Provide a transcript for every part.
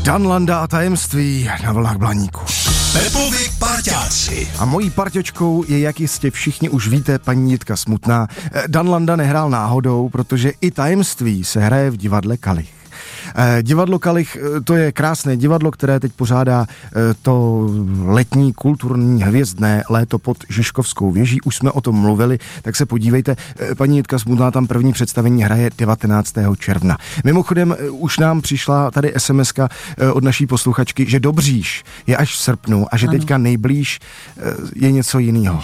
Dan Landa a tajemství na vlnách Blaníku. Pepovi parťáci. A mojí parťočkou je, jak jistě všichni už víte, paní Jitka Smutná. Dan Landa nehrál náhodou, protože i tajemství se hraje v divadle Kalich. Divadlo Kalich, to je krásné divadlo, které teď pořádá to letní kulturní hvězdné léto pod Žižkovskou věží. Už jsme o tom mluvili, tak se podívejte. Paní Jitka Smutná tam první představení hraje 19. června. Mimochodem už nám přišla tady SMS-ka od naší posluchačky, že Dobříš je až v srpnu a že teďka nejblíž je něco jiného.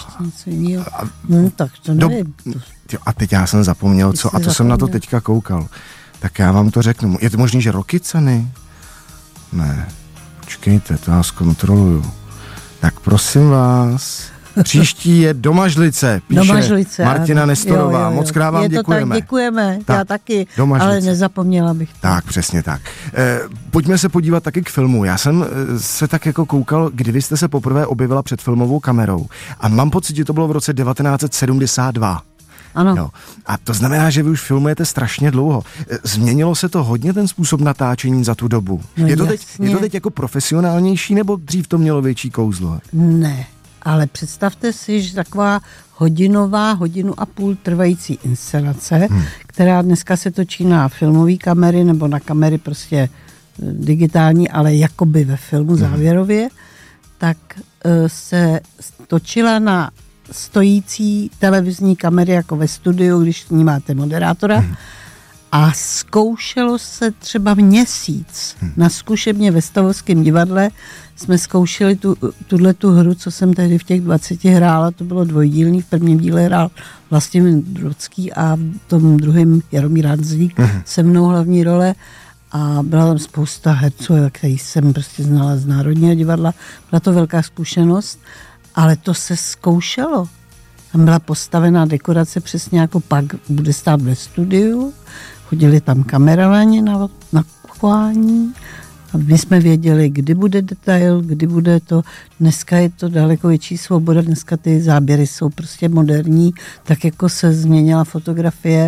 Tak to nevím. A teď já jsem zapomněl, co, a to jsem na to teďka koukal. Tak já vám to řeknu. Je to možný, že Rokycany? Ne. Počkejte, to já zkontroluju. Tak prosím vás. Příští je Domažlice, píše Domažlice, Martina Nestorová. Jo. Moc krát vám děkujeme. Tak, děkujeme, tak, já taky, Domažlice. Ale nezapomněla bych to. Tak, přesně tak. Pojďme se podívat taky k filmu. Já jsem se tak jako koukal, kdy vy jste se poprvé objevila před filmovou kamerou. A mám pocit, že to bylo v roce 1972. Ano. Jo. A to znamená, že vy už filmujete strašně dlouho. Změnilo se to hodně, ten způsob natáčení za tu dobu? No je to teď jako profesionálnější, nebo dřív to mělo větší kouzlo? Ne, ale představte si, že taková hodinu a půl trvající inscenace, která dneska se točí na filmové kamery nebo na kamery prostě digitální, ale jakoby ve filmu závěrově, tak se točila na stojící televizní kamery jako ve studiu, když s ní máte moderátora a zkoušelo se třeba měsíc. Na zkušebně ve Stavovském divadle jsme zkoušeli tu hru, co jsem tehdy v těch 20 hrála, to bylo dvojdílný, v prvním díle hrál Vlastimil Brodský a v tom druhém Jaromír Hanzlík se mnou hlavní role a byla tam spousta herců, který jsem prostě znala z Národního divadla, byla to velká zkušenost. Ale to se zkoušelo. Tam byla postavená dekorace přesně jako pak bude stát ve studiu. Chodili tam kameramani na chování. A my jsme věděli, kdy bude detail, kdy bude to. Dneska je to daleko větší svoboda. Dneska ty záběry jsou prostě moderní. Tak jako se změnila fotografie,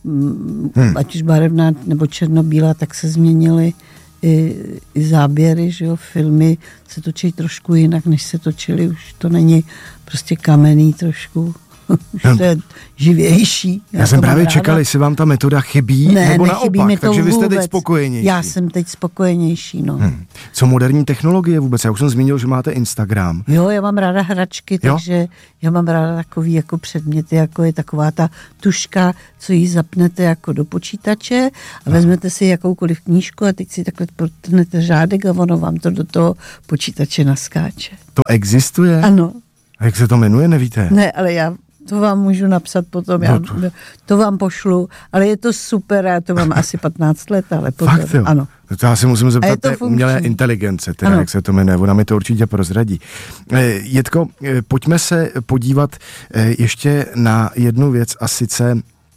ať už barevná nebo černobílá, tak se změnily i záběry, že jo, filmy se točí trošku jinak, než se točili, už to není prostě kamenný trošku, už to je živější. Já jsem právě čekal, jestli vám ta metoda chybí, nebo naopak, takže vy jste teď spokojenější. Já jsem teď spokojenější, no. Co moderní technologie vůbec? Já už jsem zmínil, že máte Instagram. Jo, já mám ráda hračky, takže já mám ráda takový jako předměty, jako je taková ta tuška, co jí zapnete jako do počítače a vezmete si jakoukoliv knížku a teď si takhle protrhnete řádek a ono vám to do toho počítače naskáče. To existuje? Ano. A jak se to jmenuje, nevíte? Ne, ale já to vám můžu napsat potom, já to vám pošlu, ale je to super, já to mám asi 15 let, ale pozor. Fakt jo? Ano. To já si musím zeptat té umělé inteligence, teda, jak se to jmenuje, ona mi to určitě prozradí. Jitko, pojďme se podívat ještě na jednu věc a sice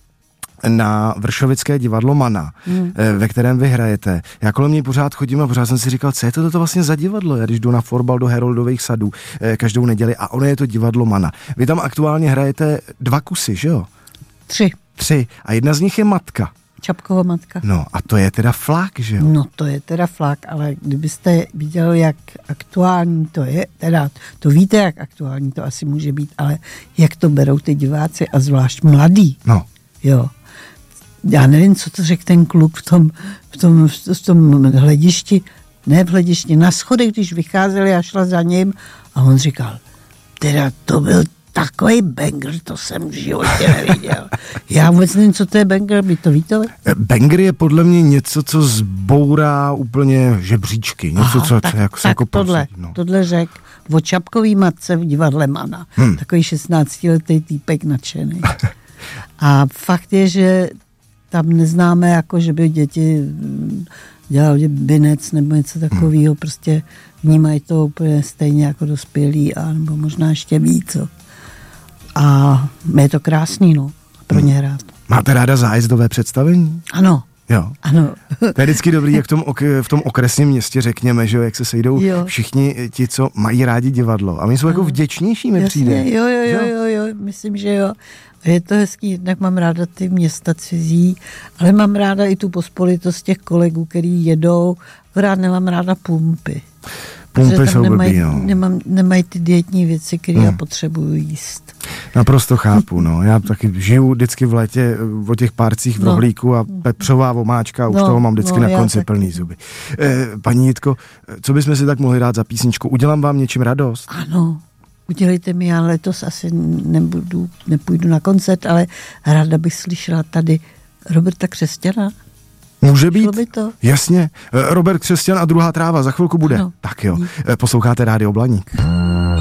na Vršovické divadlo Mana, ve kterém vy hrajete. Já kolem něj pořád chodím a pořád jsem si říkal, co je to vlastně za divadlo? Já když jdu na fotbal do Heroldových sadů každou neděli a ono je to divadlo Mana. Vy tam aktuálně hrajete 2 kusy, že jo? 3. A jedna z nich je Matka. Čapkova matka. No a to je teda flak, že jo? No to je teda flak, ale kdybyste viděl, jak aktuální to je, teda to víte, jak aktuální to asi může být, ale jak to berou ty diváci a zvlášť mladí. No. Jo. Já nevím, co to řekl ten kluk v tom hledišti, ne v hledišti, na schodech, když vycházeli a šla za ním a on říkal, teda to byl takový banger, to jsem v životě neviděl. Já vůbec nevím, co to je banger, vy to víte? Banger je podle mě něco, co zbourá úplně žebříčky. Něco, co se jako tohle řek o Čapkový matce v divadle Mana. Takový 16letý týpek nadšený. A fakt je, že tam neznáme, jako že by děti dělali binec nebo něco takového, prostě vnímají to úplně stejně jako dospělí, a nebo možná ještě víc. A je to krásný, no, pro ně hrát. Máte ráda zájezdové představení? Ano. Jo. Ano. To je vždycky dobrý, jak v tom okresním městě řekněme, že jak se sejdou všichni ti, co mají rádi divadlo. A my jsou jako vděčnější, mi přijde. Jo, myslím, že jo. Je to hezký, jednak mám ráda ty města cizí, ale mám ráda i tu pospolitost těch kolegů, který jedou Akorát nemám ráda pumpy. Pumpy jsou blbý, no. Nemají ty dietní věci, které já potřebuju jíst. Naprosto chápu, no. Já taky žiju vždycky v létě o těch párcích v rohlíku a pepřová vomáčka, už toho mám vždycky na konci plný zuby. Paní Jitko, co bychom si tak mohli dát za písničku? Udělám vám něčím radost? Ano, udělejte mi, já letos asi nepůjdu na koncert, ale ráda bych slyšela tady Roberta Křesťana. Může být? By to? Jasně. Robert Křesťan a Druhá tráva za chvilku bude. Ano. Tak jo. Posloucháte Rádio Blaník.